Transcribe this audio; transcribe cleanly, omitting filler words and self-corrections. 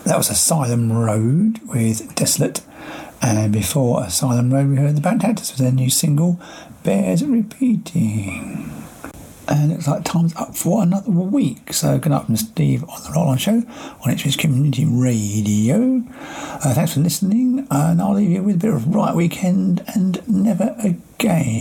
That was Asylum Road with Desolate. And before Asylum Road, we heard the Bad Actors with their new single, Bears Repeating. And it looks like time's up for another week. So good night from Steve on the Roll On Show on Ipswich Community Radio. Thanks for listening. And I'll leave you with a bit of Right Weekend and Never Again.